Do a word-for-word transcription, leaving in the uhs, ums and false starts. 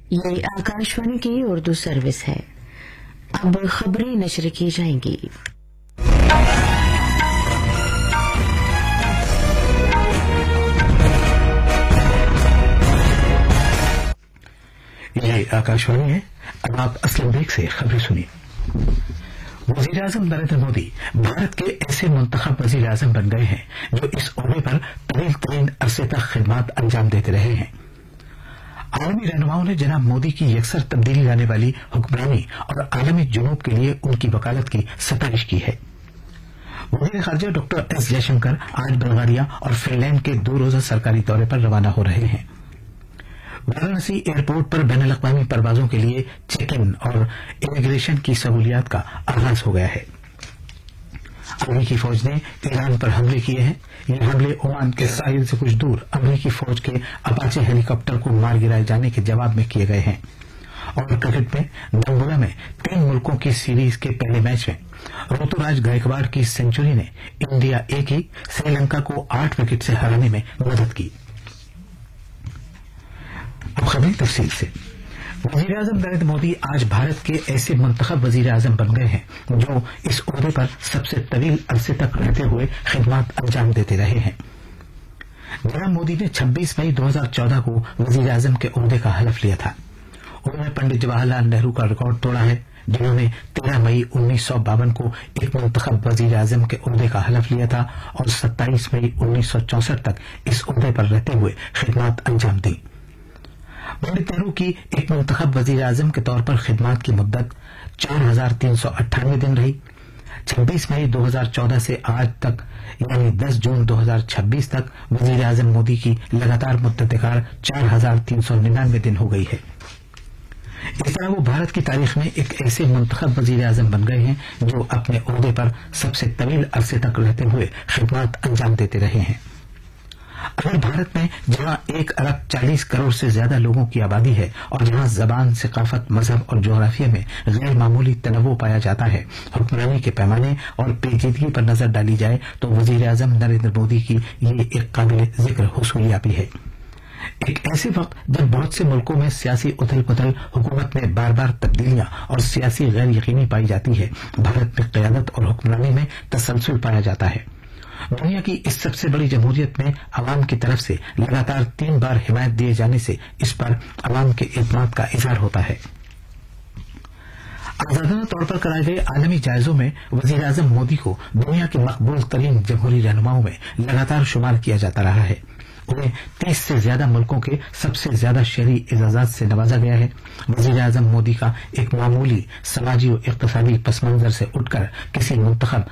یہ آکاشوانی کی اردو سروس ہے۔ اب خبریں نشر کی جائیں گی۔ یہ آکاشوانی ہے۔ اب آپ اسلم بیگ سے خبریں سنیے۔ وزیر اعظم نریندر مودی بھارت کے ایسے منتخب وزیر اعظم بن گئے ہیں جو اس عہدے پر طویل ترین عرصے تک خدمات انجام دیتے رہے ہیں۔ عالمی رہنماؤں نے جناب مودی کی یکسر تبدیلی لانے والی حکمرانی اور عالمی جنوب کے لیے ان کی وکالت کی ستائش کی ہے۔ وزیر خارجہ ڈاکٹر ایس جے شنکر آج بلغاریہ اور فن لینڈ کے دو روزہ سرکاری دورے پر روانہ ہو رہے ہیں۔ وارانسی ایئرپورٹ پر بین الاقوامی پروازوں کے لیے چیک ان اور امیگریشن کی سہولیات کا آغاز ہو گیا ہے۔ امریکی فوج نے ایران پر حملے کیے ہیں۔ یہ حملے عمان کے ساحل سے کچھ دور امریکی فوج کے اپاچے ہیلی کاپٹر کو مار گرائے جانے کے جواب میں کیے گئے ہیں۔ اور کرکٹ میں دنگولا میں تین ملکوں کی سیریز کے پہلے میچ میں روتوراج گائیکواڑ کی سینچری نے انڈیا اے کی سری لنکا کو آٹھ وکٹ سے ہرانے میں مدد کی۔ اب خبریں تفصیل سے۔ وزیر اعظم نریندر مودی آج بھارت کے ایسے منتخب وزیر اعظم بن گئے ہیں جو اس عہدے پر سب سے طویل عرصے تک رہتے ہوئے خدمات انجام دیتے رہے ہیں۔ جناب مودی نے چھبیس مئی دو ہزار چودہ کو وزیر اعظم کے عہدے کا حلف لیا تھا۔ انہوں نے پنڈت جواہر لال نہرو کا ریکارڈ توڑا ہے، جنہوں نے تیرہ مئی انیس سو باون کو ایک منتخب وزیر اعظم کے عہدے کا حلف لیا تھا اور ستائیس مئی انیس سو چونسٹھ تک اس عہدے پر رہتے ہوئے خدمات انجام دی۔ پنڈت نہرو کی ایک منتخب وزیر اعظم کے طور پر خدمات کی مدت چار ہزار تین سو اٹھانوے دن رہی۔ چھبیس مئی دو ہزار چودہ سے آج تک یعنی دس جون دو ہزار چھبیس تک وزیر اعظم مودی کی لگاتار مدت کار چار ہزار تین سو ننانوے دن ہو گئی ہے۔ اس طرح وہ بھارت کی تاریخ میں ایک ایسے منتخب وزیر اعظم بن گئے ہیں جو اپنے عہدے پر سب سے طویل عرصے تک رہتے ہوئے خدمات انجام دیتے رہے ہیں۔ اگر بھارت میں جہاں ایک ارب چالیس کروڑ سے زیادہ لوگوں کی آبادی ہے اور جہاں زبان، ثقافت، مذہب اور جغرافیہ میں غیر معمولی تنوع پایا جاتا ہے، حکمرانی کے پیمانے اور پیچیدگی پر نظر ڈالی جائے تو وزیر اعظم نریندر مودی کی یہ ایک قابل ذکر حصولیابی ہے۔ ایک ایسے وقت جب بہت سے ملکوں میں سیاسی اتھل پتھل، حکومت میں بار بار تبدیلیاں اور سیاسی غیر یقینی پائی جاتی ہے، بھارت میں قیادت اور حکمرانی میں تسلسل پایا جاتا ہے۔ دنیا کی اس سب سے بڑی جمہوریت میں عوام کی طرف سے لگاتار تین بار حمایت دیے جانے سے اس پر عوام کے اعتماد کا اظہار ہوتا ہے۔ آزادانہ طور پر کرائے گئے عالمی جائزوں میں وزیر اعظم مودی کو دنیا کے مقبول ترین جمہوری رہنماؤں میں لگاتار شمار کیا جاتا رہا ہے۔ انہیں تیس سے زیادہ ملکوں کے سب سے زیادہ شہری اعزازات سے نوازا گیا ہے۔ وزیر اعظم مودی کا ایک معمولی سماجی و اقتصادی پس منظر سے اٹھ کر کسی منتخب